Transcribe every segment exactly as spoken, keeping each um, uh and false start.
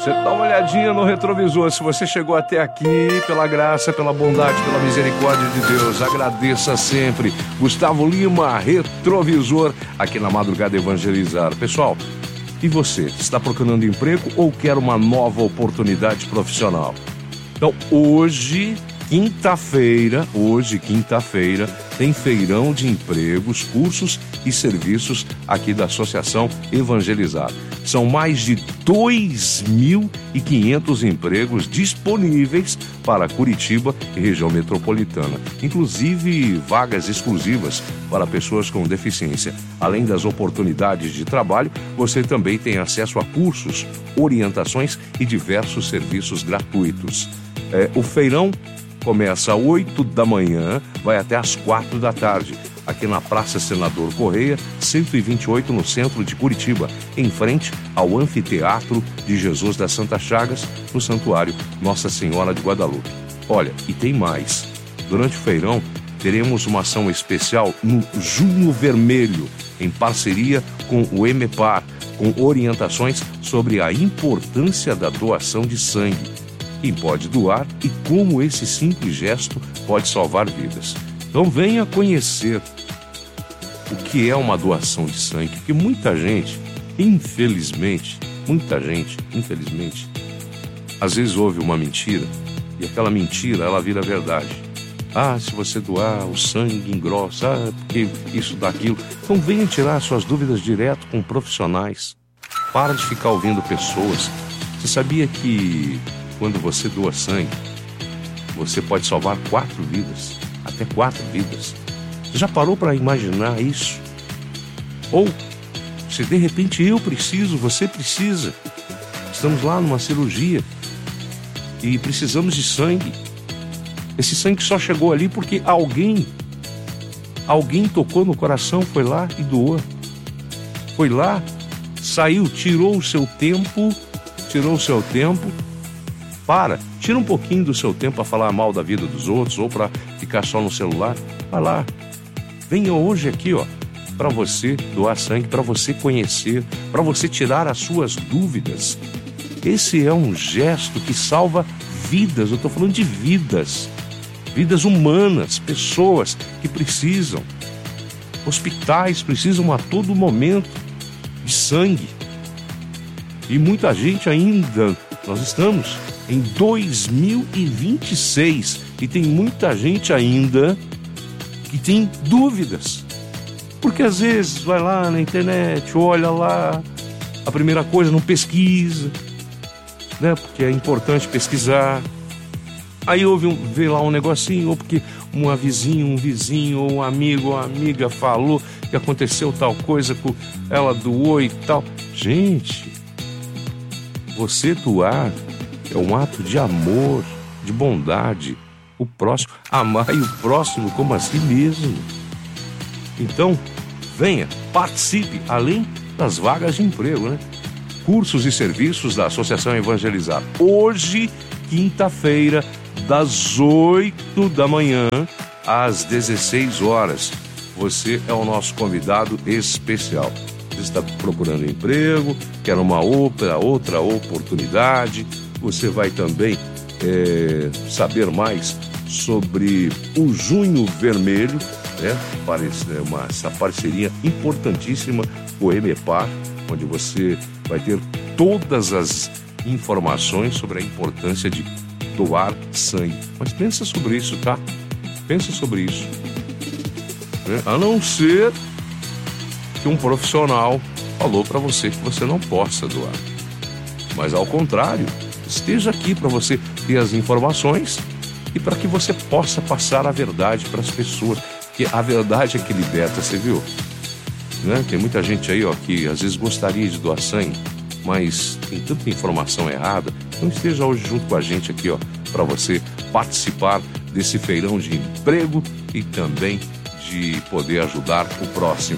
Você dá uma olhadinha no retrovisor. Se você chegou até aqui, pela graça, pela bondade, pela misericórdia de Deus, agradeça sempre. Gustavo Lima, Retrovisor, aqui na Madrugada Evangelizar. Pessoal, e você? Está procurando emprego ou quer uma nova oportunidade profissional? Então, hoje, quinta-feira, hoje, quinta-feira, tem feirão de empregos, cursos e serviços aqui da Associação Evangelizar. São mais de dois mil e quinhentos empregos disponíveis para Curitiba e região metropolitana, inclusive vagas exclusivas para pessoas com deficiência. Além das oportunidades de trabalho, você também tem acesso a cursos, orientações e diversos serviços gratuitos. É, o feirão começa às oito da manhã, vai até às quatro da tarde, aqui na Praça Senador Correia, cento e vinte e oito, no centro de Curitiba, em frente ao Anfiteatro de Jesus das Santas Chagas, no Santuário Nossa Senhora de Guadalupe. Olha, e tem mais. Durante o feirão, teremos uma ação especial no Junho Vermelho, em parceria com o EMEPAR, com orientações sobre a importância da doação de sangue, quem pode doar e como esse simples gesto pode salvar vidas. Então venha conhecer o que é uma doação de sangue, porque muita gente, infelizmente, muita gente, infelizmente, às vezes ouve uma mentira e aquela mentira, ela vira verdade. Ah, se você doar, o sangue engrossa, ah, porque isso, daquilo. Então venha tirar suas dúvidas direto com profissionais. Para de ficar ouvindo pessoas. Você sabia que quando você doa sangue, você pode salvar quatro vidas, até quatro vidas. Você já parou para imaginar isso? Ou, se de repente eu preciso, você precisa, estamos lá numa cirurgia e precisamos de sangue. Esse sangue só chegou ali porque alguém, alguém tocou no coração, foi lá e doou. Foi lá, saiu, tirou o seu tempo, tirou o seu tempo. Para, tira um pouquinho do seu tempo para falar mal da vida dos outros ou para ficar só no celular. Vai lá, venha hoje aqui, ó, para você doar sangue, para você conhecer, para você tirar as suas dúvidas. Esse é um gesto que salva vidas. Eu estou falando de vidas, vidas humanas, pessoas que precisam. Hospitais precisam a todo momento de sangue. E muita gente ainda, nós estamos em dois mil e vinte e seis e tem muita gente ainda que tem dúvidas, porque às vezes vai lá na internet, olha lá, a primeira coisa não pesquisa, né? Porque é importante pesquisar. Aí ouve um, vê lá um negocinho, ou porque uma vizinha, um vizinho, ou um amigo ou amiga falou que aconteceu tal coisa, com ela doou e tal. Gente, você doar é um ato de amor, de bondade. O próximo, amar o próximo como a si mesmo. Então, venha, participe, além das vagas de emprego, né? Cursos e serviços da Associação Evangelizar. Hoje, quinta-feira, das oito da manhã às dezesseis horas. Você é o nosso convidado especial. Você está procurando emprego, quer uma outra, outra oportunidade. Você vai também é, saber mais sobre o Junho Vermelho, né? Parece, é uma, essa parceria importantíssima com o EMEPAR, onde você vai ter todas as informações sobre a importância de doar sangue. Mas pensa sobre isso, tá? Pensa sobre isso. Né? A não ser que um profissional falou para você que você não possa doar. Mas ao contrário, esteja aqui para você ter as informações e para que você possa passar a verdade para as pessoas. Porque a verdade é que liberta, você viu? Né? Tem muita gente aí, ó, que às vezes gostaria de doar sangue, mas tem tanta informação errada. Então esteja hoje junto com a gente aqui, ó, para você participar desse feirão de emprego e também de poder ajudar o próximo.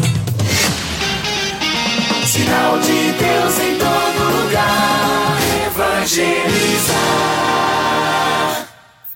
Sinal de Deus em todo lugar, evangelizar.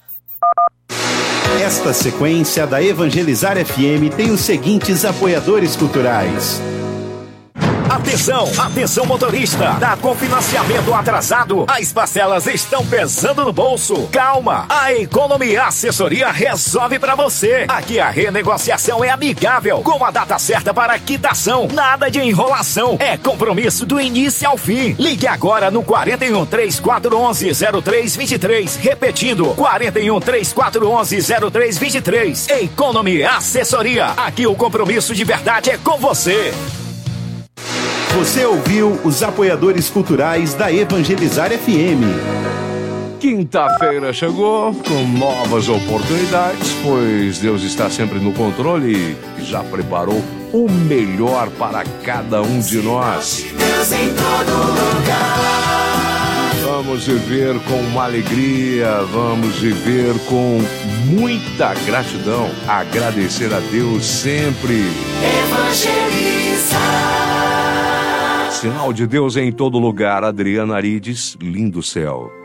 Esta sequência da Evangelizar F M tem os seguintes apoiadores culturais: Atenção, atenção motorista, tá com financiamento atrasado? As parcelas estão pesando no bolso. Calma, a Economia Assessoria resolve pra você. Aqui a renegociação é amigável, com a data certa para quitação. Nada de enrolação, é compromisso do início ao fim. Ligue agora no quarenta e um, três quatro um um, zero três dois três, repetindo, quarenta e um, três quatro um um, zero três dois três. Economia Assessoria, aqui o compromisso de verdade é com você. Você ouviu os apoiadores culturais da Evangelizar F M. Quinta-feira chegou com novas oportunidades, pois Deus está sempre no controle e já preparou o melhor para cada um de nós. Deus em todo lugar. Vamos viver com uma alegria, vamos viver com muita gratidão, agradecer a Deus sempre. Evangelizar. Sinal de Deus em todo lugar. Adriana Arides, lindo céu.